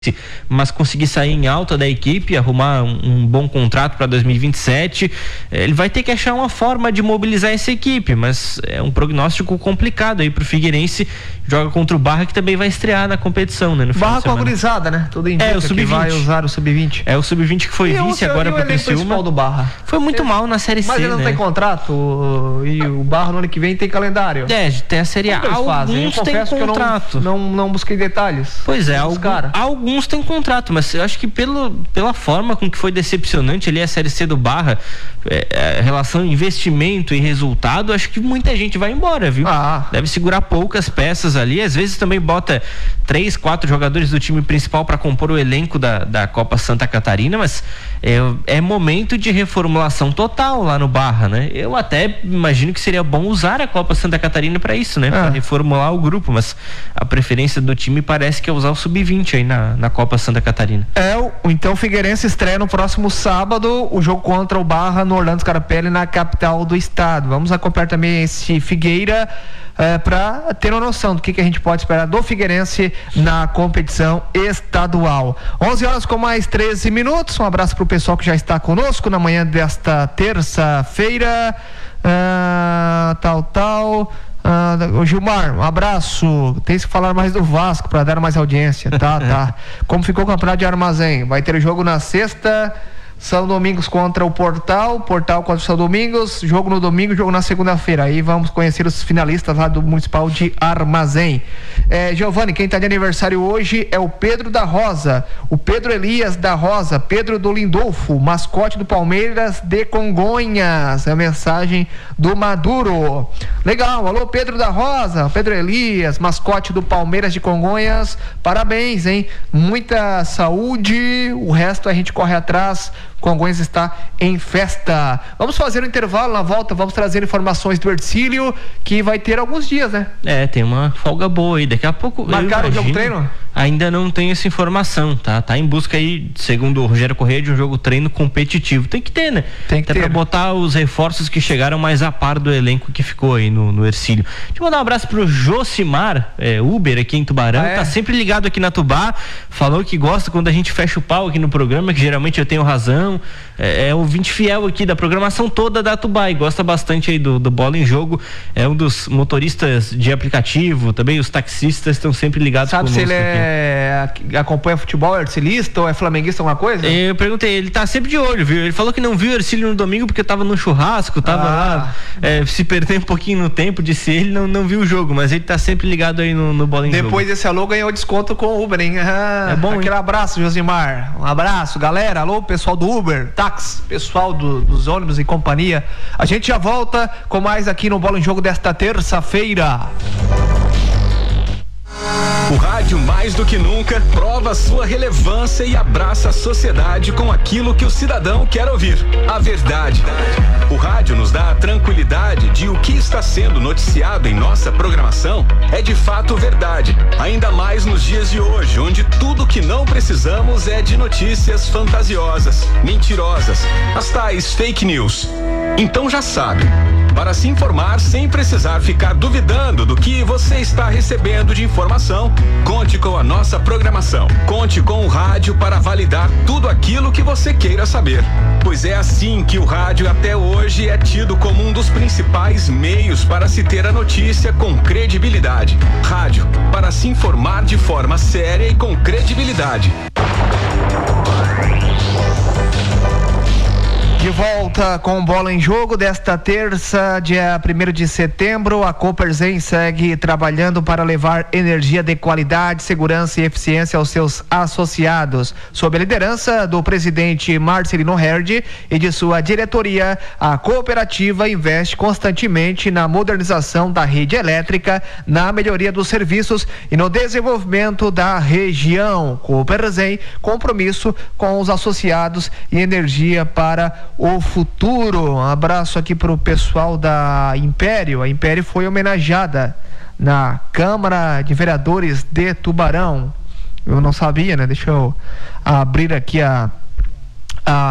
mas conseguir sair em alta da equipe, arrumar um bom contrato para 2027, ele vai ter que achar uma forma de mobilizar essa equipe, mas é um prognóstico complicado aí pro Figueirense. Joga contra o Barra, que também vai estrear na competição, né? No Barra com a gurizada, né? Tudo indica o que vai usar o Sub-20. É o Sub-20 que foi vice agora pro Criciúma. Do Barra. Foi muito mal na Série C, mas ele não tem contrato e o Barra no ano que vem tem calendário. Tem a Série A. Alguns têm contrato. Que eu não busquei detalhes. Pois é, alguns têm contrato, mas eu acho que pela forma com que foi decepcionante ali a Série C do Barra, a relação investimento e resultado, acho que muita gente vai embora, viu? Deve segurar poucas peças ali, às vezes também bota 3, 4 jogadores do time principal para compor o elenco da Copa Santa Catarina, mas é momento de reformulação total lá no Barra, né? Eu até imagino que seria bom usar a Copa Santa Catarina para isso, né? Para reformular o grupo, mas a preferência do time parece que é usar o Sub-20 aí na Copa Santa Catarina. Então o Figueirense estreia no próximo sábado o jogo contra o Barra no Orlando Scarpelli, na capital do estado. Vamos acompanhar também esse Figueira para ter uma noção do que a gente pode esperar do Figueirense na competição estadual. 11 horas com mais 13 minutos. Um abraço para o pessoal que já está conosco na manhã desta terça-feira. O Gilmar, um abraço. Tem que falar mais do Vasco para dar mais audiência. Tá. Como ficou o campeonato de Armazém? Vai ter jogo na sexta, São Domingos contra o Portal contra o São Domingos, jogo no domingo, jogo na segunda-feira. Aí vamos conhecer os finalistas lá do Municipal de Armazém. Giovanni, quem está de aniversário hoje é o Pedro da Rosa, o Pedro Elias da Rosa, Pedro do Lindolfo, mascote do Palmeiras de Congonhas. É a mensagem do Maduro. Legal, alô Pedro da Rosa, Pedro Elias, mascote do Palmeiras de Congonhas. Parabéns, hein? Muita saúde, o resto a gente corre atrás. Congonhas está em festa. Vamos fazer um intervalo, na volta vamos trazer informações do Hercílio, que vai ter alguns dias, né? Tem uma folga boa aí, daqui a pouco. Marcaram o jogo treino? Ainda não tenho essa informação, tá em busca aí, segundo o Rogério Corrêa, de um jogo treino competitivo. Tem que ter, né? Tem que ter. Pra botar os reforços que chegaram mais a par do elenco que ficou aí no Hercílio. Deixa eu mandar um abraço pro Josimar, Uber aqui em Tubarão, tá sempre ligado aqui na Tubá, falou que gosta quando a gente fecha o pau aqui no programa, que geralmente eu tenho razão, ouvinte fiel aqui da programação toda da Tubá e gosta bastante aí do Bola em Jogo, é um dos motoristas de aplicativo, também os taxistas estão sempre ligados conosco. Sabe se ele acompanha futebol, é hercilista ou é flamenguista, alguma coisa? Eu perguntei, ele tá sempre de olho, viu? Ele falou que não viu o Hercílio no domingo porque tava no churrasco, tava lá, se perder um pouquinho no tempo, disse ele, não viu o jogo, mas ele tá sempre ligado aí no Bola em Jogo. Depois desse alô ganhou desconto com o Uber, hein? É bom, aquele abraço, Josimar. Um abraço, galera. Alô, pessoal do Uber, táxi, pessoal dos ônibus e companhia. A gente já volta com mais aqui no Bola em Jogo desta terça-feira. O rádio, mais do que nunca, prova sua relevância e abraça a sociedade com aquilo que o cidadão quer ouvir: a verdade. O rádio nos dá a tranquilidade de o que está sendo noticiado em nossa programação é de fato verdade, ainda mais nos dias de hoje, onde tudo que não precisamos é de notícias fantasiosas, mentirosas, as tais fake news. Então já sabe, para se informar sem precisar ficar duvidando do que você está recebendo de informação, conte com a nossa programação. Conte com o rádio para validar tudo aquilo que você queira saber. Pois é assim que o rádio até hoje é tido como um dos principais meios para se ter a notícia com credibilidade. Rádio, para se informar de forma séria e com credibilidade. De volta com Bola em Jogo desta terça, dia 1º de setembro. A Coperzen segue trabalhando para levar energia de qualidade, segurança e eficiência aos seus associados. Sob a liderança do presidente Marcelino Herdi e de sua diretoria, a cooperativa investe constantemente na modernização da rede elétrica, na melhoria dos serviços e no desenvolvimento da região. Coperzen, compromisso com os associados e energia para o futuro. Um abraço aqui para o pessoal da Império. A Império foi homenageada na Câmara de Vereadores de Tubarão. Eu não sabia, né? Deixa eu abrir aqui a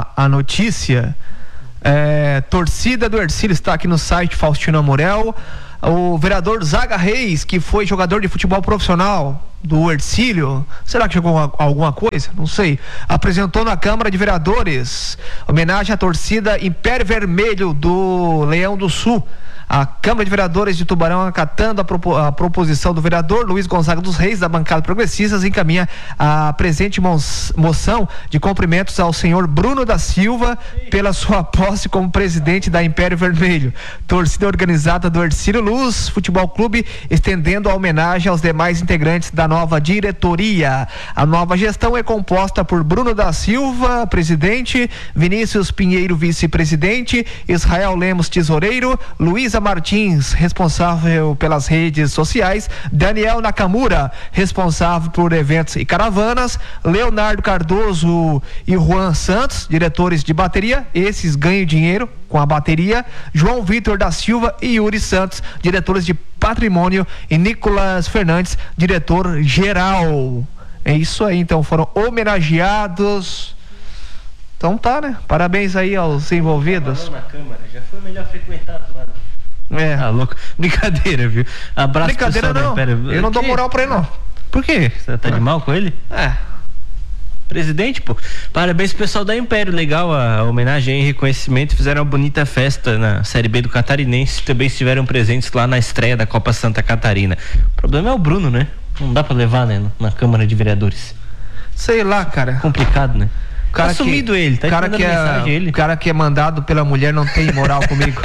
notícia. Torcida do Hercílio está aqui no site Faustino Amorel. O vereador Zaga Reis, que foi jogador de futebol profissional do Hercílio, será que chegou alguma coisa? Não sei. Apresentou na Câmara de Vereadores homenagem à torcida Império Vermelho do Leão do Sul. A Câmara de Vereadores de Tubarão, acatando a proposição do vereador Luiz Gonzaga dos Reis, da bancada Progressistas, encaminha a presente moção de cumprimentos ao senhor Bruno da Silva pela sua posse como presidente da Império Vermelho, torcida organizada do Hercílio Luz Futebol Clube, estendendo a homenagem aos demais integrantes da nova diretoria. A nova gestão é composta por Bruno da Silva, presidente, Vinícius Pinheiro, vice-presidente, Israel Lemos, tesoureiro, Luísa Martins, responsável pelas redes sociais, Daniel Nakamura, responsável por eventos e caravanas, Leonardo Cardoso e Juan Santos, diretores de bateria, esses ganham dinheiro com a bateria, João Vitor da Silva e Yuri Santos, diretores de patrimônio, e Nicolas Fernandes, diretor geral. É isso aí, então, foram homenageados. Então tá, né? Parabéns aí aos envolvidos. Na Câmara, já foi melhor frequentado lá. Ah, louco. Brincadeira, viu? Abraço. Brincadeira não. Eu não dou moral pra ele, não. Por quê? Você tá de mal com ele? Presidente, pô. Parabéns pro pessoal da Império. Legal a homenagem e reconhecimento. Fizeram uma bonita festa na Série B do Catarinense. Também estiveram presentes lá na estreia da Copa Santa Catarina. O problema é o Bruno, né? Não dá pra levar, né? Na Câmara de Vereadores. Sei lá, cara. Complicado, né? Tá sumido ele, tá mandando mensagem ele. O cara que é mandado pela mulher não tem moral comigo.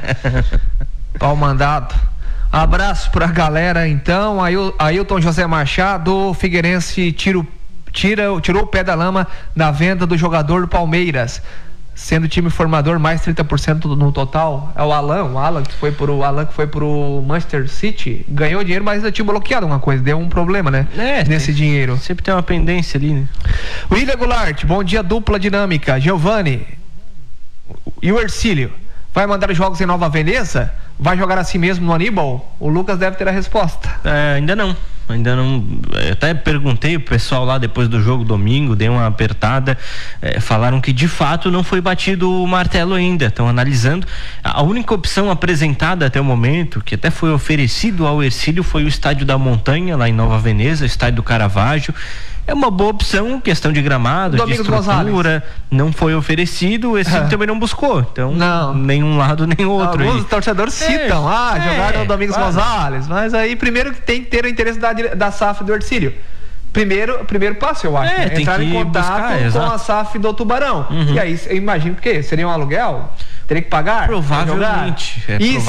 Pau mandado. Abraço pra galera, então. Ailton José Machado, Figueirense tirou o pé da lama na venda do jogador do Palmeiras, sendo o time formador mais 30% no total. É o Alan que foi pro Manchester City, ganhou dinheiro, mas o time bloqueado alguma coisa, deu um problema, né? Nesse dinheiro. Sempre tem uma pendência ali, né? William Goulart, bom dia, dupla dinâmica. Giovanni e o Hercílio, vai mandar os jogos em Nova Veneza? Vai jogar assim mesmo no Aníbal? O Lucas deve ter a resposta. Ainda não. Eu até perguntei pro pessoal lá depois do jogo domingo, dei uma apertada, falaram que de fato não foi batido o martelo ainda, estão analisando. A única opção apresentada até o momento, que até foi oferecido ao Hercílio, foi o Estádio da Montanha, lá em Nova Veneza, o Estádio do Caravaggio. É uma boa opção, questão de gramado, Domingos de estrutura, Gonzalez. Não foi oferecido, esse também não buscou, então nenhum lado nem outro. Alguns torcedores citam, jogaram o Domingos Gonzalez, mas aí primeiro que tem que ter o interesse da SAF do Hercílio. Primeiro passo, eu acho, entrar em contato com a SAF do Tubarão. E aí, eu imagino que seria um aluguel? Teria que pagar? Provavelmente.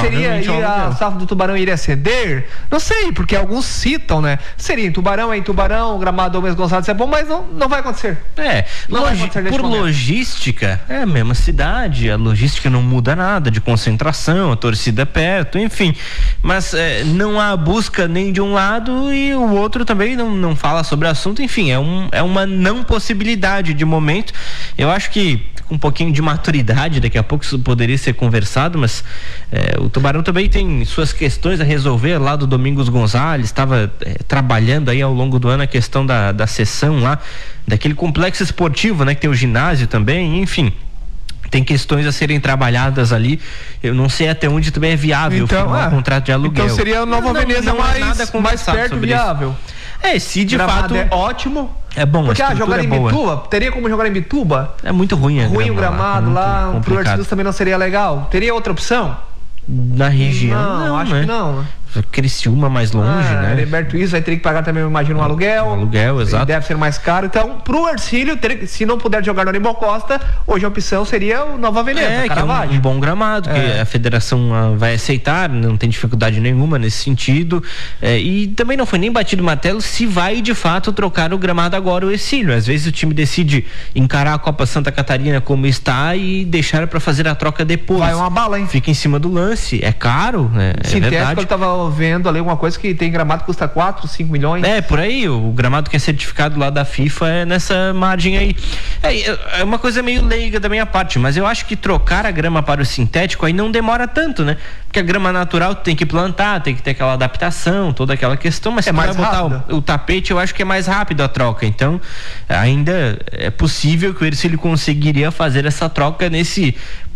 A SAF do Tubarão iria ceder? Não sei, porque alguns citam, né? Seria em Tubarão, o gramado do Domingos Gonçalves é bom, mas não vai acontecer. Por logística, é a mesma cidade, a logística não muda nada, de concentração, a torcida perto, enfim. Mas não há busca nem de um lado e o outro também não fala sobre o assunto, enfim, é uma não possibilidade de momento. Eu acho que com um pouquinho de maturidade, daqui a pouco isso poderia ser conversado, mas o Tubarão também tem suas questões a resolver lá do Domingos Gonzalez, estava trabalhando aí ao longo do ano a questão da sessão lá, daquele complexo esportivo, né, que tem o ginásio também, enfim. Tem questões a serem trabalhadas ali. Eu não sei até onde também é viável firmar um contrato de aluguel. Então seria a Nova Veneza mais perto viável. Se de fato é ótimo. É bom, porque jogar em Bituba, teria como jogar em Bituba? É muito ruim o gramado lá, pro Hercílio também não seria legal. Teria outra opção? Na região? Não, acho que não. Criciúma mais longe, né? Heriberto Isso vai ter que pagar também, eu imagino, um aluguel. Aluguel, exato. Deve ser mais caro. Então, pro Hercílio, se não puder jogar no Aníbal Costa, hoje a opção seria o Nova Veneza, que é um bom gramado, que a federação vai aceitar, não tem dificuldade nenhuma nesse sentido. E também não foi nem batido o martelo se vai de fato trocar o gramado agora o Hercílio. Às vezes o time decide encarar a Copa Santa Catarina como está e deixar para fazer a troca depois. Vai uma bala, hein? Fica em cima do lance, é caro, né? Sintético, eu tava vendo ali uma coisa que tem gramado que custa 4, 5 milhões. Por aí, o gramado que é certificado lá da FIFA é nessa margem aí. É uma coisa meio leiga da minha parte, mas eu acho que trocar a grama para o sintético aí não demora tanto, né? Porque a grama natural tem que plantar, tem que ter aquela adaptação, toda aquela questão, mas se mais vai botar o tapete, eu acho que é mais rápido a troca. Então, ainda é possível que o Hercílio conseguiria fazer essa troca nesse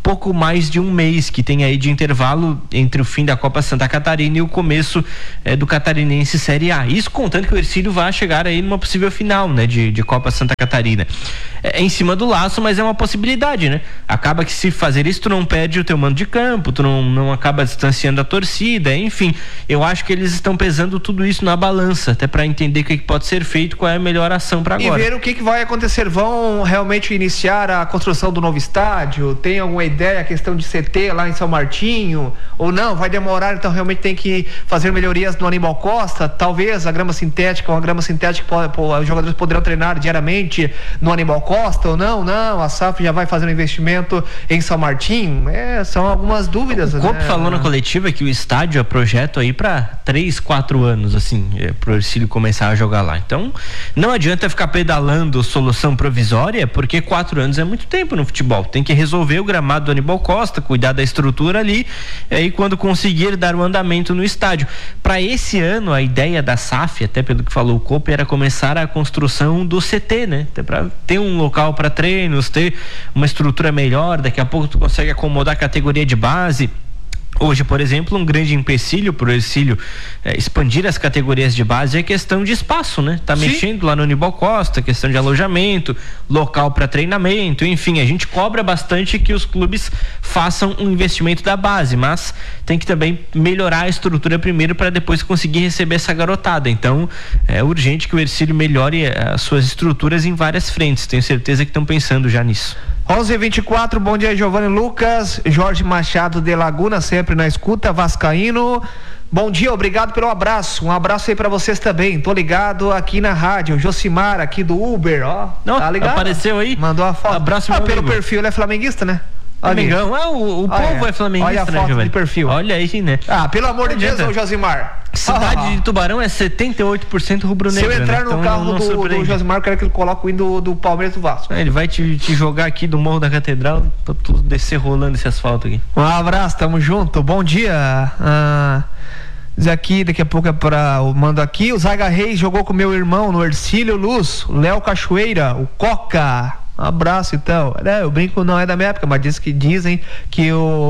pouco mais de um mês que tem aí de intervalo entre o fim da Copa Santa Catarina e o começo do Catarinense Série A. Isso contando que o Hercílio vai chegar aí numa possível final, né, de Copa Santa Catarina. É em cima do laço, mas é uma possibilidade, né? Acaba que se fazer isso, tu não perde o teu mando de campo, tu não acaba distanciando a torcida, enfim. Eu acho que eles estão pesando tudo isso na balança, até para entender o que pode ser feito, qual é a melhor ação para agora. E ver o que vai acontecer. Vão realmente iniciar a construção do novo estádio? Tem alguma ideia, a questão de CT lá em São Martinho? Ou não? Vai demorar, então realmente tem que fazer melhorias no Aníbal Costa? Talvez a grama sintética, os jogadores poderão treinar diariamente no Aníbal Costa ou não? Não, a SAF já vai fazer um investimento em São Martinho? São algumas dúvidas. O Copo falou na coletiva que o estádio é projeto aí para 3-4 anos, assim, pro Hercílio começar a jogar lá. Então, não adianta ficar pedalando solução provisória, porque 4 anos é muito tempo no futebol. Tem que resolver o gramado do Aníbal Costa, cuidar da estrutura ali, e aí quando conseguir dar o andamento no estádio. Para esse ano, a ideia da SAF, até pelo que falou o Copo, era começar a construção do CT, né? Para ter um local para treinos, ter uma estrutura melhor, daqui a pouco tu consegue acomodar a categoria de base. Hoje, por exemplo, um grande empecilho para o Hercílio expandir as categorias de base é a questão de espaço, né? Tá mexendo lá no Aníbal Costa, questão de alojamento, local para treinamento, enfim, a gente cobra bastante que os clubes façam um investimento da base, mas tem que também melhorar a estrutura primeiro para depois conseguir receber essa garotada. Então, é urgente que o Hercílio melhore as suas estruturas em várias frentes. Tenho certeza que estão pensando já nisso. 11h24, bom dia, Giovanni Lucas, Jorge Machado de Laguna, sempre na escuta, vascaíno. Bom dia, obrigado pelo abraço. Um abraço aí pra vocês também. Tô ligado aqui na rádio. Josimar aqui do Uber, ó. Não, tá ligado? Apareceu aí? Mandou a foto. Abraço, meu pelo amigo. perfil, ele é flamenguista, né? Amigão, o povo é flamenguista, olha a né, foto Giovanni? de perfil. Olha aí, né? Pelo amor de Deus, ô Josimar. Cidade de Tubarão é 78% rubro-negro. Se eu entrar né? no Então, carro do Josimar, eu quero que ele coloque o hino do Palmeiras do Vasco. Ele vai te jogar aqui do Morro da Catedral pra tu descer rolando esse asfalto aqui. Um abraço, tamo junto. Bom dia. Diz aqui, daqui a pouco mando aqui. O Zaga Reis jogou com meu irmão no Hercílio Luz, o Léo Cachoeira, o Coca. Um abraço, então. O brinco não é da minha época, mas dizem que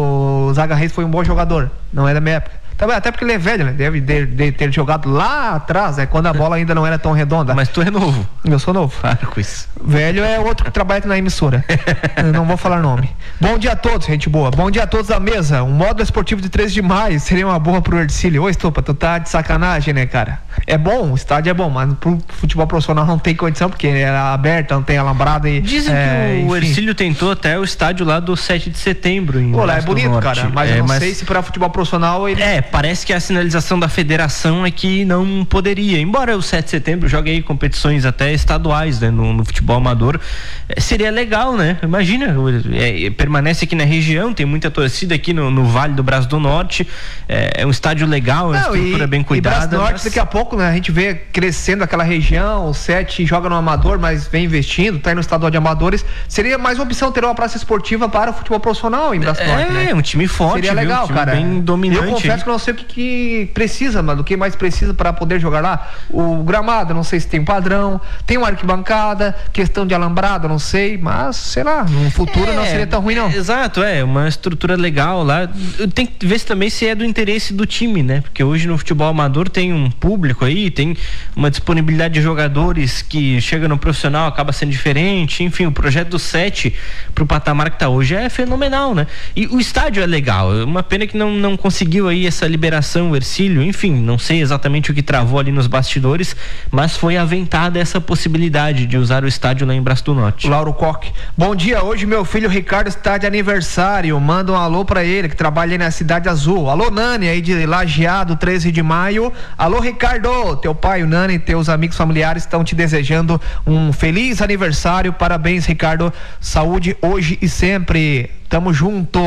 o Zaga Reis foi um bom jogador. Não é da minha época. Também, até porque ele é velho, né? Deve ter jogado lá atrás, né? Quando a bola ainda não era tão redonda. Mas tu é novo. Eu sou novo. Para com isso. Velho é outro que trabalha na emissora. Eu não vou falar nome. Bom dia a todos, gente boa. Bom dia a todos da mesa. Um módulo esportivo de 3 de maio seria uma boa pro Hercílio. Ô, Estopa, tu tá de sacanagem, né, cara? É bom, o estádio é bom, mas pro futebol profissional não tem condição, porque é aberto, não tem alambrado e... Dizem que o Hercílio tentou até o estádio lá do 7 de setembro. Pô, lá é bonito, cara, mas eu não sei se pra futebol profissional ele... Parece que a sinalização da federação é que não poderia, embora o 7 de setembro jogue aí competições até estaduais, né, no futebol amador, seria legal, né? Imagina, permanece aqui na região, tem muita torcida aqui no Vale do Braço do Norte, é um estádio legal, uma estrutura bem cuidada. E Braço do Norte, daqui a pouco, né, a gente vê crescendo aquela região, o 7 joga no amador, mas vem investindo, tá aí no estadual de amadores, seria mais uma opção ter uma praça esportiva para o futebol profissional em Braço do Norte, né? Um time forte, seria legal, um time cara, bem dominante. Eu confesso que não sei o que precisa, mano, o que mais precisa para poder jogar lá. O gramado, não sei se tem padrão, tem uma arquibancada, questão de alambrado, não sei, mas sei lá, no futuro não seria tão ruim, não. Exato, uma estrutura legal lá. Tem que ver também se é do interesse do time, né? Porque hoje no futebol amador tem um público aí, tem uma disponibilidade de jogadores que chega no profissional, acaba sendo diferente, enfim, o projeto do 7 pro patamar que tá hoje é fenomenal, né? E o estádio é legal, uma pena que não conseguiu aí essa liberação, o Hercílio, enfim, não sei exatamente o que travou ali nos bastidores, mas foi aventada essa possibilidade de usar o estádio lá em Braço do Norte. Lauro Coque, bom dia, hoje meu filho Ricardo está de aniversário, manda um alô pra ele, que trabalha aí na Cidade Azul. Alô Nani, aí de Lajeado, 13 de maio, alô Ricardo, teu pai, o Nani, teus amigos familiares estão te desejando um feliz aniversário, parabéns Ricardo, saúde hoje e sempre. Tamo junto.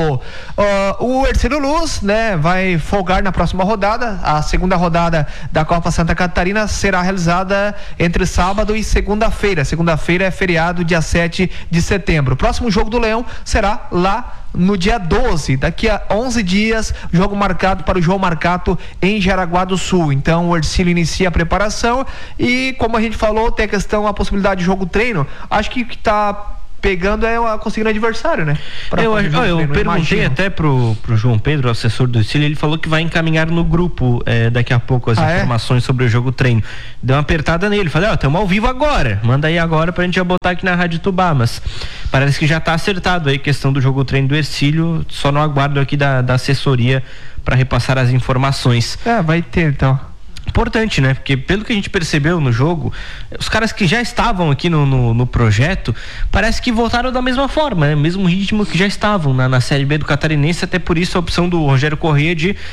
O Hercílio Luz, né, vai folgar na próxima rodada. A segunda rodada da Copa Santa Catarina será realizada entre sábado e segunda-feira. Segunda-feira é feriado, dia 7 de setembro. O próximo jogo do Leão será lá no dia 12, daqui a 11 dias, jogo marcado para o João Marcato em Jaraguá do Sul. Então o Hercílio inicia a preparação e, como a gente falou, tem a possibilidade de jogo treino. Acho que tá pegando conseguindo adversário, né? Eu perguntei até pro João Pedro, assessor do Ercílio, ele falou que vai encaminhar no grupo daqui a pouco as informações sobre o jogo treino. Deu uma apertada nele, falei, estamos ao vivo agora, manda aí agora pra gente já botar aqui na Rádio Tubá, mas parece que já tá acertado aí a questão do jogo treino do Ercílio, só no aguardo aqui da assessoria para repassar as informações. Vai ter então. Importante, né? Porque pelo que a gente percebeu no jogo, os caras que já estavam aqui no projeto, parece que voltaram da mesma forma, né? Mesmo ritmo que já estavam na Série B do Catarinense, até por isso a opção do Rogério Corrêa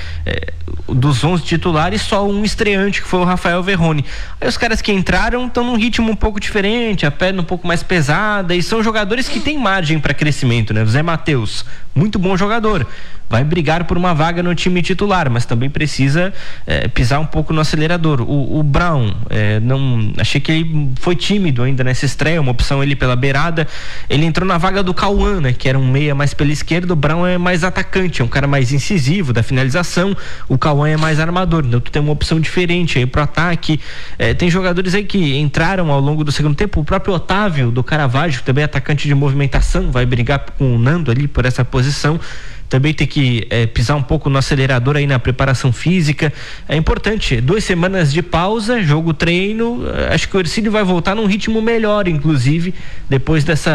dos 11 titulares, só um estreante, que foi o Rafael Verrone. Aí os caras que entraram estão num ritmo um pouco diferente, a perna um pouco mais pesada, e são jogadores que têm margem para crescimento, né? O Zé Matheus, muito bom jogador, vai brigar por uma vaga no time titular, mas também precisa pisar um pouco no acelerador. O Brown, achei que ele foi tímido ainda nessa estreia, uma opção ele pela beirada, ele entrou na vaga do Cauã, né, que era um meia mais pela esquerda. O Brown é mais atacante, é um cara mais incisivo da finalização, o Cauã é mais armador, então tu tem uma opção diferente aí pro ataque. Tem jogadores aí que entraram ao longo do segundo tempo, o próprio Otávio do Caravaggio, também atacante de movimentação, vai brigar com o Nando ali por essa posição. Também tem que pisar um pouco no acelerador aí na preparação física. É importante, 2 semanas de pausa, jogo treino, acho que o Ercílio vai voltar num ritmo melhor, inclusive depois dessa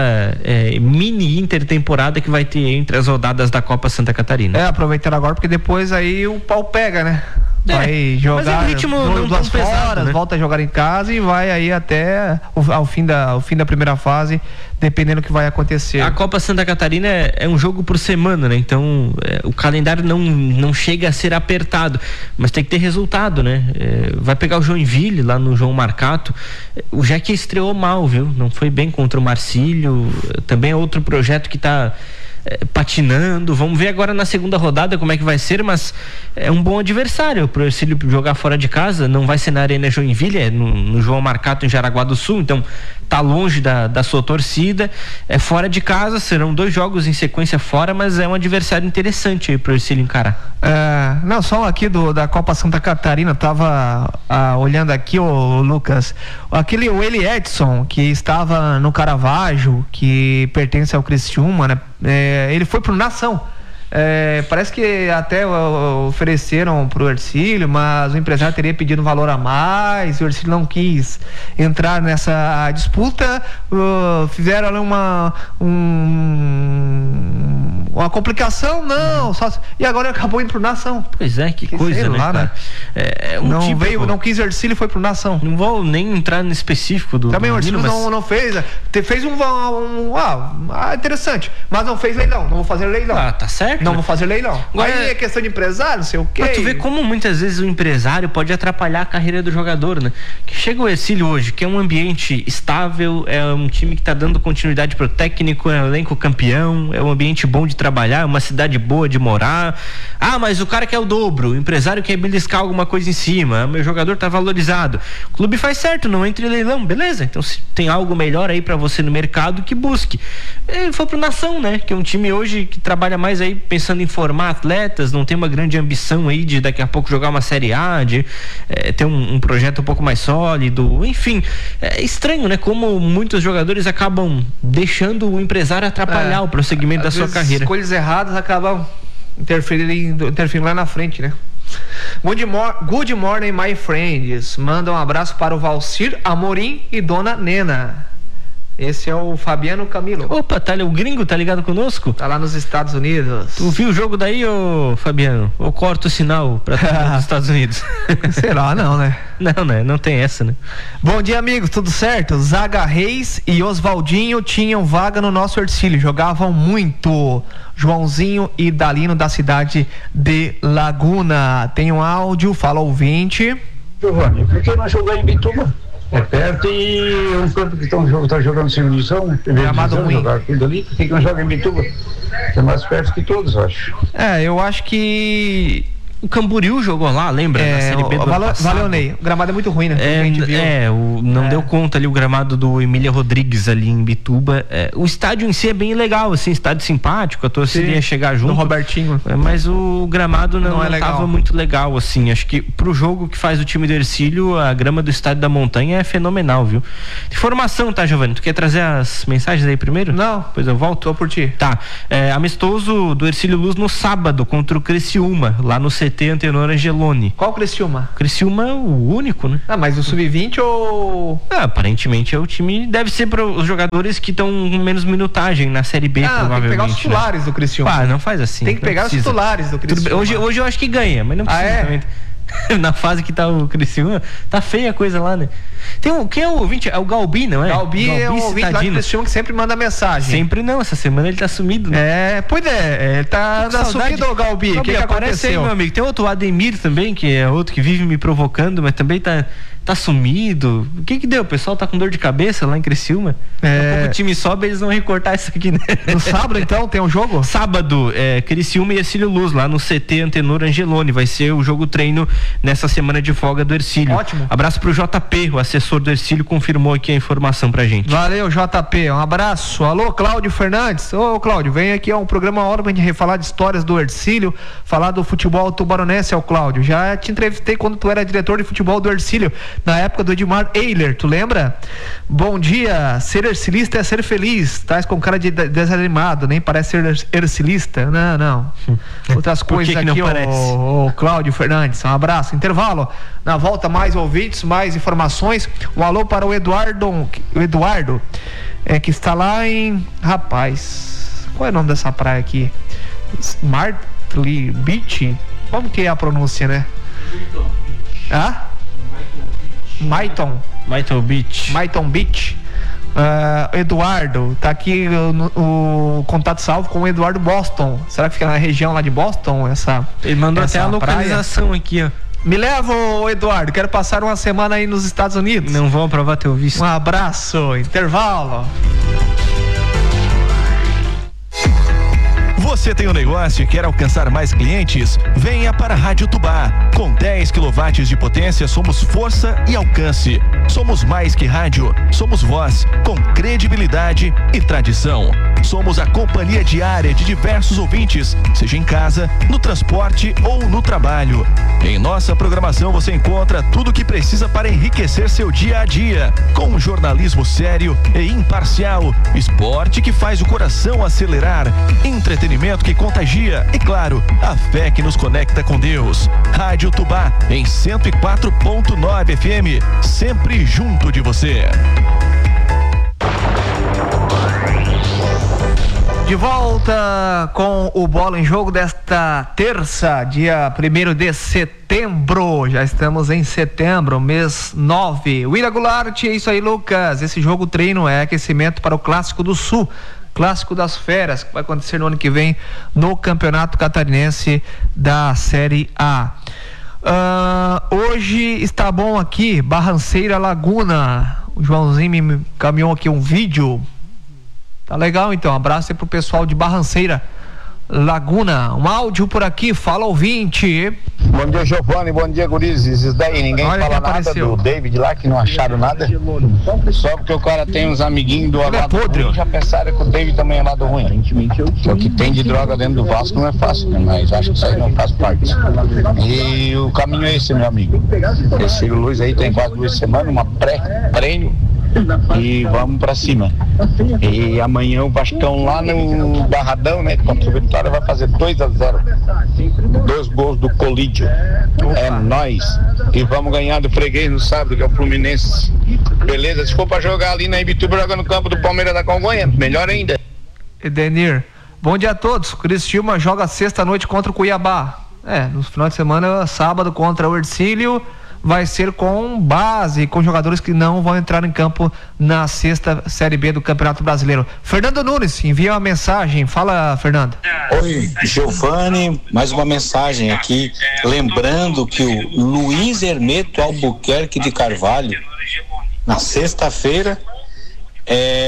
mini intertemporada que vai ter entre as rodadas da Copa Santa Catarina. Aproveitando agora, porque depois aí o pau pega, né? Vai jogar, mas é um ritmo não 2 pesado, horas, né? volta a jogar em casa e vai aí até ao fim da primeira fase, dependendo do que vai acontecer. A Copa Santa Catarina é um jogo por semana, né? Então o calendário não chega a ser apertado, mas tem que ter resultado, né? Vai pegar o Joinville lá no João Marcato. O Jack estreou mal, viu? Não foi bem contra o Marcílio. Também é outro projeto que tá patinando. Vamos ver agora na segunda rodada como é que vai ser, mas é um bom adversário pro Ercílio jogar fora de casa. Não vai ser na Arena Joinville, no João Marcato, em Jaraguá do Sul, então tá longe da sua torcida, fora de casa. Serão 2 jogos em sequência fora, mas é um adversário interessante aí pro Ercílio encarar. Não, só aqui da Copa Santa Catarina, tava olhando aqui, o Lucas, o Eli Edson, que estava no Caravaggio, que pertence ao Criciúma, né? Ele foi pro Nação. Parece que até ofereceram pro Ercílio, mas o empresário teria pedido um valor a mais, e o Ercílio não quis entrar nessa disputa. Fizeram ali uma complicação, e agora acabou indo pro Nação. Pois é, que coisa, né, lá, cara? Não quis o Ercílio e foi pro Nação. Não vou nem entrar no específico do também o Ercílio não fez interessante, mas não fez leilão. Não vou fazer leilão. Tá certo. Não vou fazer leilão. Agora, aí é questão de empresário, não sei o quê. Mas tu vê como muitas vezes o empresário pode atrapalhar a carreira do jogador, né? Que chega o Ercílio hoje, que é um ambiente estável, é um time que tá dando continuidade pro técnico, é um elenco campeão, é um ambiente bom de trabalhar, é uma cidade boa de morar. Mas o cara quer o dobro, o empresário quer beliscar alguma coisa em cima, meu jogador tá valorizado. O clube faz certo, não entre em leilão, beleza? Então se tem algo melhor aí pra você no mercado, que busque. Ele foi pro Nação, né? Que é um time hoje que trabalha mais aí pensando em formar atletas, não tem uma grande ambição aí de daqui a pouco jogar uma Série A, de ter um projeto um pouco mais sólido, enfim. É estranho, né? Como muitos jogadores acabam deixando o empresário atrapalhar o prosseguimento da sua carreira. Escolhas erradas acabam interferindo lá na frente, né? Good morning, my friends. Manda um abraço para o Valcir Amorim e Dona Nena. Esse é o Fabiano Camilo. Opa, o gringo tá ligado conosco? Tá lá nos Estados Unidos. Tu viu o jogo daí, ô Fabiano? Ou corta o sinal pra os Estados Unidos? Será, não, né? Não, né? Não tem essa, né? Bom dia, amigos, tudo certo? Zaga Reis e Oswaldinho tinham vaga no nosso Ercílio, jogavam muito. Joãozinho e Dalino da cidade de Laguna. Tem um áudio, fala ouvinte. Giovanni, por que não jogar em Bituba? É perto e um campo que tá jogando segunda divisão, Gramado ruim. Jogar tudo ali, por que não joga em Bituba? É mais perto que todos, acho. Eu acho que O Camboriú jogou lá, lembra? Na Série B do ano passado. Valeu, Ney. O gramado é muito ruim, né? Não deu conta ali o gramado do Emília Rodrigues ali em Bituba. O estádio em si é bem legal, assim, estádio simpático, a torcida ia chegar junto. Do Robertinho. Mas o gramado não estava muito legal, assim. Acho que pro jogo que faz o time do Hercílio, a grama do estádio da Montanha é fenomenal, viu? Informação, tá, Giovanni? Tu quer trazer as mensagens aí primeiro? Não. Pois eu volto. Tô por ti. Tá. Amistoso do Hercílio Luz no sábado contra o Criciúma, lá no CT Antenor Angeloni. Qual Criciúma? Criciúma é o único, né? Mas o Sub-20 ou... Aparentemente é o time, deve ser para os jogadores que estão com menos minutagem na Série B, provavelmente. Tem que pegar os titulares do Criciúma. Não faz assim. Tem que pegar os titulares do Criciúma. Hoje eu acho que ganha, mas não precisa também. Na fase que tá o Criciúma, tá feia a coisa lá, né? Quem é o ouvinte? É o Galbi, não é? Galbi é um ouvinte lá do Criciúma que sempre manda mensagem. Sempre não, essa semana ele tá sumido, né? Pois é, ele tá sumido, o Galbi. O que aconteceu? Aí, meu amigo. Tem outro Ademir também, que é outro que vive me provocando, mas também tá sumido. O que deu? O pessoal tá com dor de cabeça lá em Criciúma? Daqui a pouco o time sobe, eles vão recortar isso aqui, né? No sábado, então, tem um jogo? Sábado, Criciúma e Hercílio Luz, lá no CT Antenor Angeloni. Vai ser o jogo treino nessa semana de folga do Hercílio. Ótimo. Abraço pro JP, o assessor do Hercílio, confirmou aqui a informação pra gente. Valeu, JP, um abraço. Alô, Cláudio Fernandes. Ô, Cláudio, vem aqui, é um programa hora pra gente falar de histórias do Hercílio, falar do futebol tubaronense, Cláudio. Já te entrevistei quando tu era diretor de futebol do Hercílio, na época do Edmar Eiler, tu lembra? Bom dia, ser hercilista é ser feliz. Tás com cara de desanimado, nem parece ser hercilista. Não. Outras coisas aqui, ô Cláudio Fernandes. Um abraço. Intervalo. Na volta, mais ouvintes, mais informações. Um alô para o Eduardo, que está lá em... Rapaz, qual é o nome dessa praia aqui? Martley Beach? Como que é a pronúncia, né? Maiton Beach. Eduardo, tá aqui o contato salvo com o Eduardo Boston. Será que fica na região lá de Boston? Ele mandou até a localização praia aqui, ó. Me leva, Eduardo, quero passar uma semana aí nos Estados Unidos. Não vão aprovar teu visto. Um abraço, intervalo. Você tem um negócio e quer alcançar mais clientes? Venha para a Rádio Tubá. Com 10 kW de potência, somos força e alcance. Somos mais que rádio, somos voz, com credibilidade e tradição. Somos a companhia diária de diversos ouvintes, seja em casa, no transporte ou no trabalho. Em nossa programação você encontra tudo o que precisa para enriquecer seu dia a dia, com um jornalismo sério e imparcial, esporte que faz o coração acelerar, entretenimento que contagia e, claro, a fé que nos conecta com Deus. Rádio Tubá em 104.9 FM, sempre junto de você. De volta com o Bola em Jogo desta terça, dia 1º de setembro. Já estamos em setembro, mês 9. William Goulart, é isso aí, Lucas. Esse jogo treino é aquecimento para o Clássico do Sul, Clássico das Feras, que vai acontecer no ano que vem no Campeonato Catarinense da Série A. Hoje está bom aqui, Barranceira Laguna. O Joãozinho me encaminhou aqui um vídeo. Tá legal, então. Abraço aí pro pessoal de Barranceira Laguna. Um áudio por aqui, fala ouvinte. Bom dia, Giovanni, bom dia, gurizes. Isso daí, ninguém fala nada do David lá, que não acharam nada. Só porque o cara tem uns amiguinhos do lado ruim, já pensaram que o David também é lado ruim. O que tem de droga dentro do Vasco não é fácil, né? Mas acho que isso aí não faz parte. E o caminho é esse, meu amigo. Esse Luiz aí tem quase 2 semanas, uma pré-treino. E vamos pra cima. E amanhã o Vascão lá no Barradão, né, contra o Vitória, vai fazer 2-0. 2 gols do Colídio. É nóis. E vamos ganhar do freguês no sábado, que é o Fluminense. Beleza? Se for pra jogar ali na Ibituba, joga no campo do Palmeiras da Congonha, melhor ainda. Edenir, bom dia a todos. Criciúma joga sexta-noite contra o Cuiabá. No final de semana, sábado contra o Hercílio. Vai ser com base, com jogadores que não vão entrar em campo na sexta Série B do Campeonato Brasileiro. Fernando Nunes envia uma mensagem. Fala, Fernando. Oi, Giovanni, mais uma mensagem aqui, lembrando que o Luiz Hermeto Albuquerque de Carvalho, na sexta-feira,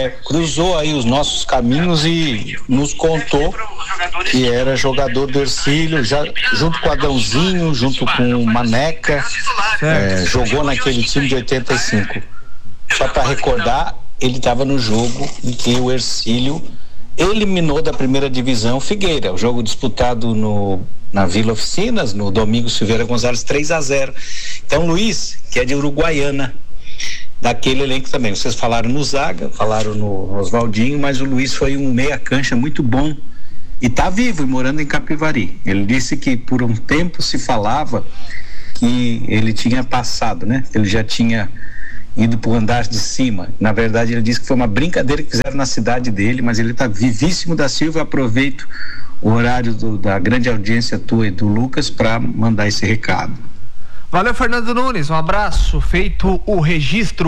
cruzou aí os nossos caminhos e nos contou que era jogador do Hercílio, já junto com o Adãozinho, junto com o Maneca, jogou naquele time de 85. Só para recordar, ele estava no jogo em que o Hercílio eliminou da primeira divisão Figueira, o jogo disputado na Vila Oficinas, no Domingos Silveira Gonzalez, 3-0. Então, Luiz, que é de Uruguaiana, daquele elenco também. Vocês falaram no Zaga, falaram no Oswaldinho, mas o Luiz foi um meia-cancha muito bom e tá vivo e morando em Capivari. Ele disse que por um tempo se falava que ele tinha passado, né? Ele já tinha ido pro andar de cima. Na verdade, ele disse que foi uma brincadeira que fizeram na cidade dele, mas ele tá vivíssimo da Silva. Eu aproveito o horário da grande audiência tua e do Lucas para mandar esse recado. Valeu, Fernando Nunes, um abraço. Feito o registro,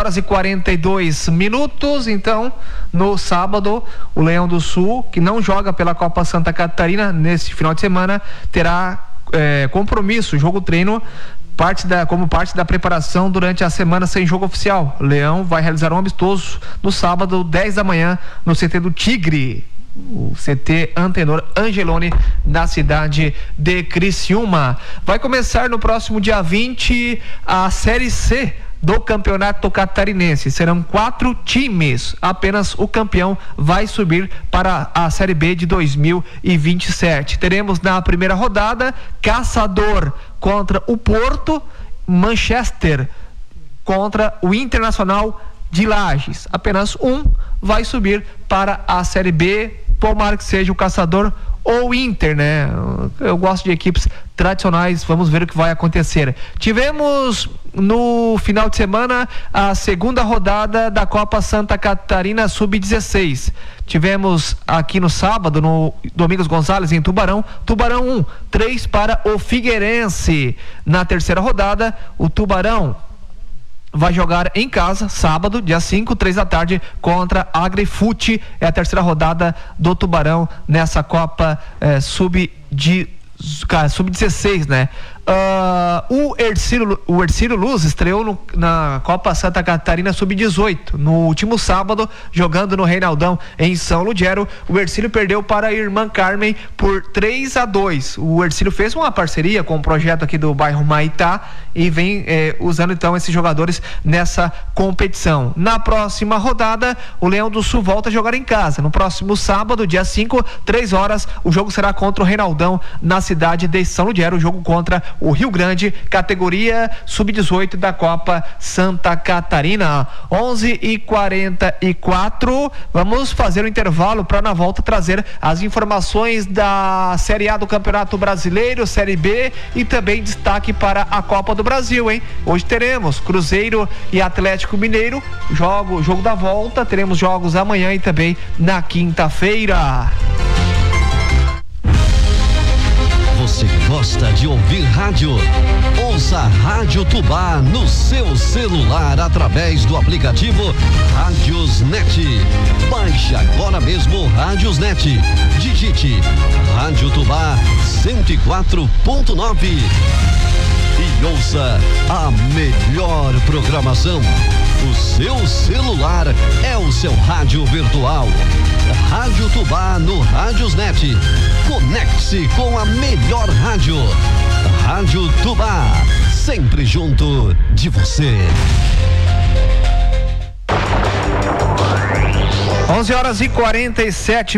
11h42. Então, no sábado, o Leão do Sul, que não joga pela Copa Santa Catarina nesse final de semana, terá compromisso, jogo-treino, como parte da preparação durante a semana sem jogo oficial. O Leão vai realizar um amistoso no sábado, 10 da manhã, no CT do Tigre, o CT Antenor Angeloni, na cidade de Criciúma. Vai começar no próximo dia 20 a Série C do Campeonato Catarinense. Serão 4 times, apenas o campeão vai subir para a Série B de 2027. Teremos na primeira rodada Caçador contra o Porto, Manchester contra o Internacional de Lages. Apenas um vai subir para a Série B, tomara que seja o Caçador ou Inter, né? Eu gosto de equipes tradicionais, vamos ver o que vai acontecer. Tivemos no final de semana a segunda rodada da Copa Santa Catarina Sub-16. Tivemos aqui no sábado, no Domingos Gonzalez, em Tubarão 1, 3 para o Figueirense. Na terceira rodada, o Tubarão vai jogar em casa, sábado, dia 5, 3 da tarde, contra a Agrifute. É a terceira rodada do Tubarão nessa Copa Sub-16, né? O Hercílio Luz estreou na Copa Santa Catarina Sub-18 no último sábado, jogando no Reinaldão em São Ludgero. O Hercílio perdeu para a Irmã Carmen por 3-2. O Hercílio fez uma parceria com o projeto aqui do bairro Maitá e vem usando então esses jogadores nessa competição. Na próxima rodada, o Leão do Sul volta a jogar em casa. No próximo sábado, dia 5, 3 horas, o jogo será contra o Reinaldão na cidade de São Ludgero, o jogo contra o Rio Grande, categoria Sub-18 da Copa Santa Catarina. 11h44. Vamos fazer um intervalo para na volta trazer as informações da Série A do Campeonato Brasileiro, Série B e também destaque para a Copa do Brasil, hein? Hoje teremos Cruzeiro e Atlético Mineiro, jogo da volta. Teremos jogos amanhã e também na quinta-feira. Você gosta de ouvir rádio? Ouça a Rádio Tubá no seu celular através do aplicativo Rádiosnet. Baixe agora mesmo o Rádiosnet. Digite Rádio Tubá 104.9 e ouça a melhor programação. O seu celular é o seu rádio virtual. Rádio Tubá no Rádiosnet. Conecte-se com a melhor rádio. Rádio Tubá, sempre junto de você. 11h47,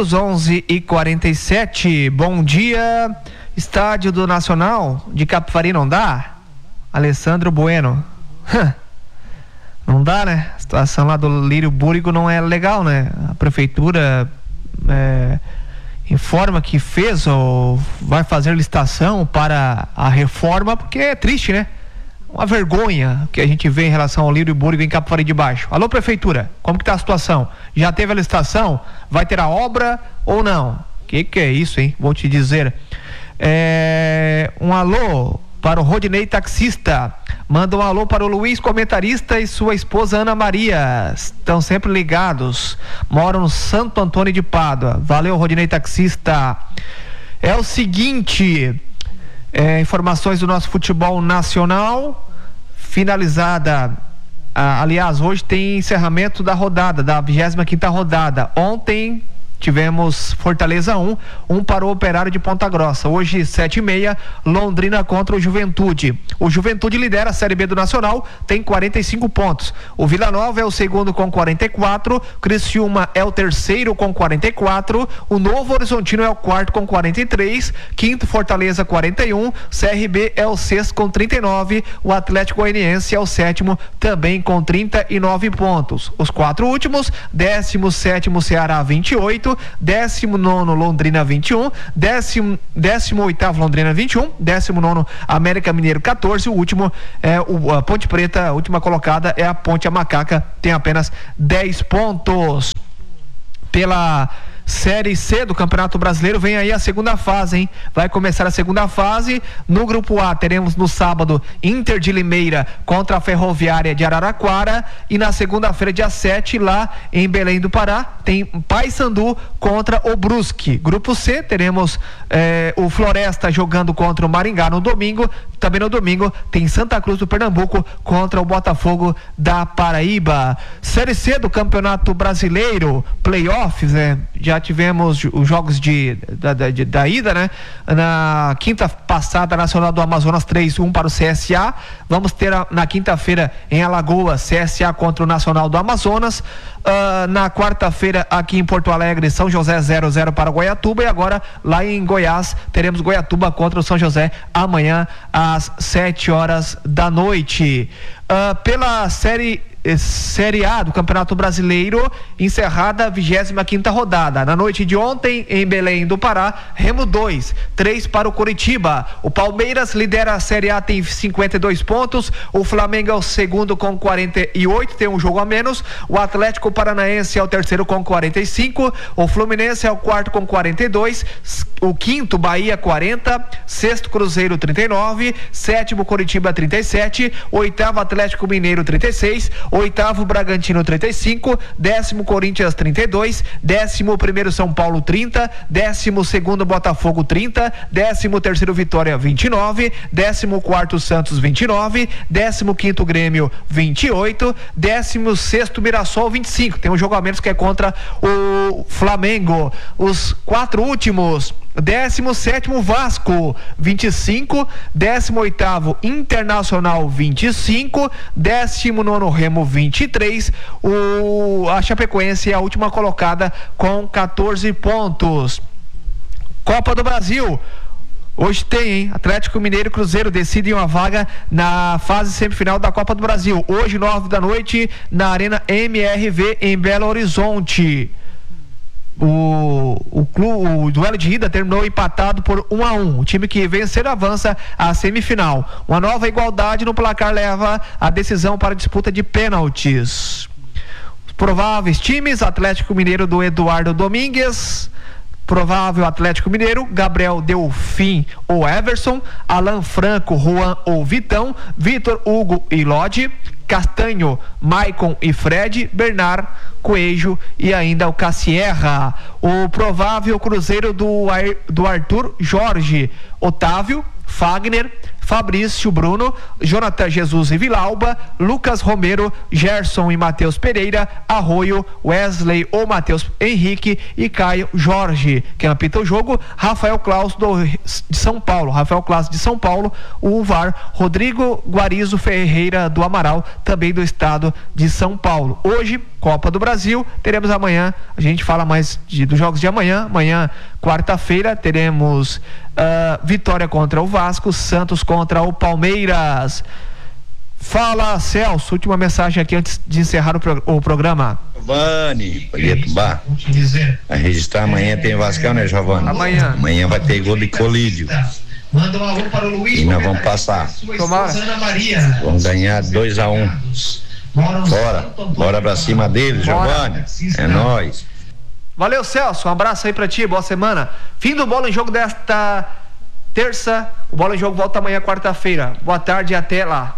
11h47. Bom dia. Estádio do Nacional de Capivari não dá? Alessandro Bueno. Não dá, né? A situação lá do Lírio Búrigo não é legal, né? A prefeitura informa que fez ou vai fazer licitação para a reforma, porque é triste, né? Uma vergonha que a gente vê em relação ao Lírio Búrigo em Capivari de Baixo. Alô, prefeitura, como que tá a situação? Já teve a licitação? Vai ter a obra ou não? Que é isso, hein? Vou te dizer. Um alô para o Rodinei taxista. Manda um alô para o Luiz comentarista e sua esposa Ana Maria. Estão sempre ligados. Moram no Santo Antônio de Pádua. Valeu, Rodinei taxista. É o seguinte, informações do nosso futebol nacional. Finalizada Aliás, hoje tem encerramento da rodada, da 25ª rodada. Ontem tivemos Fortaleza 1 para o Operário de Ponta Grossa. Hoje, 7h30, Londrina contra o Juventude. O Juventude lidera a Série B do Nacional, tem 45 pontos. O Vila Nova é o segundo com 44, Criciúma é o terceiro com 44, o Novo Horizontino é o quarto com 43, quinto Fortaleza 41, CRB é o sexto com 39, o Atlético Goianiense é o sétimo também com 39 pontos. Os quatro últimos, 17º Ceará 28, 19º Londrina 21, 18º Londrina 21, 19º América Mineiro 14, o último é a Ponte Preta, a última colocada é a Ponte Amacaca, tem apenas 10 pontos. Pela Série C do Campeonato Brasileiro vem aí a segunda fase, hein? Vai começar a segunda fase. No grupo A teremos no sábado Inter de Limeira contra a Ferroviária de Araraquara, e na segunda-feira, dia 7, lá em Belém do Pará, tem Paysandu contra o Brusque. Grupo C teremos o Floresta jogando contra o Maringá no domingo. Também no domingo tem Santa Cruz do Pernambuco contra o Botafogo da Paraíba. Série C do Campeonato Brasileiro, playoffs, já tivemos os jogos da ida, né? Na quinta passada, Nacional do Amazonas 3-1 para o CSA. Vamos ter na quinta-feira em Alagoas, CSA contra o Nacional do Amazonas. Na quarta-feira aqui em Porto Alegre, São José 0-0 para Goiatuba, e agora lá em Goiás teremos Goiatuba contra o São José amanhã às 7h da noite. Pela Série A do Campeonato Brasileiro, encerrada a 25ª rodada. Na noite de ontem, em Belém do Pará, Remo 2, 3 para o Coritiba. O Palmeiras lidera a Série A, tem 52 pontos. O Flamengo é o segundo com 48, tem um jogo a menos. O Atlético Paranaense é o terceiro com 45. O Fluminense é o quarto com 42. O quinto, Bahia, 40. Sexto, Cruzeiro, 39. Sétimo, Coritiba, 37. Oitavo, Atlético Mineiro, 36. Oitavo, Bragantino, 35. 10º, Corinthians, 32. 11º, São Paulo, 30. 12º, Botafogo, 30. 13º, Vitória, 29. 14º, Santos, 29. 15º, Grêmio, 28. 16º, Mirassol, 25. Tem um jogo a menos que é contra o Flamengo. Os quatro últimos: 17º, Vasco, 25. 18º, Internacional, 25. 19º, Remo, 23. A Chapecoense é a última colocada com 14 pontos. Copa do Brasil. Hoje tem, hein? Atlético Mineiro e Cruzeiro decidem uma vaga na fase semifinal da Copa do Brasil. Hoje, 9 da noite, na Arena MRV, em Belo Horizonte. O duelo de ida terminou empatado por 1-1. O time que vencer avança à semifinal. Uma nova igualdade no placar leva a decisão para a disputa de pênaltis. Os prováveis times: Atlético Mineiro do Eduardo Domingues. Provável Atlético Mineiro: Gabriel Delfim ou Everson, Alan Franco, Juan ou Vitão, Vitor Hugo e Lodi, Castanho, Maicon e Fred, Bernard, Coelho e ainda o Cassierra. O provável Cruzeiro do Arthur Jorge, Otávio, Fagner, Fabrício, Bruno, Jonathan Jesus e Vilauba, Lucas Romero, Gerson e Matheus Pereira, Arroio, Wesley ou Matheus Henrique e Caio Jorge. Quem apita o jogo: Rafael Claus de São Paulo. Rafael Claus de São Paulo. O VAR: Rodrigo Guarizo Ferreira do Amaral, também do estado de São Paulo. Hoje, Copa do Brasil, teremos amanhã, a gente fala mais dos jogos de amanhã. Amanhã, quarta-feira, teremos Vitória contra o Vasco, Santos contra o Palmeiras. Fala, Celso, última mensagem aqui antes de encerrar o programa. Giovani, Ietubá, a registrar amanhã tem Vascão, né, Giovani? Amanhã vai ter gol de Colídio. Manda um alô para o Luiz. E nós vamos passar. Tomara. Vamos ganhar 2-1. Bora pra cima deles, Giovani. É nóis. Valeu, Celso, um abraço aí pra ti, boa semana. Fim do Bola em Jogo desta terça. O Bola em Jogo volta amanhã, quarta-feira. Boa tarde e até lá.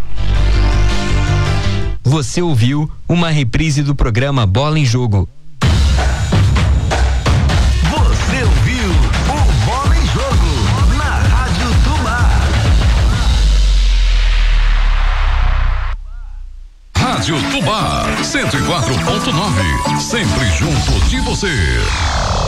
Você ouviu uma reprise do programa Bola em Jogo. Você ouviu o Bola em Jogo na Rádio Tubá. Rádio Matupá, 104.9, sempre junto de você.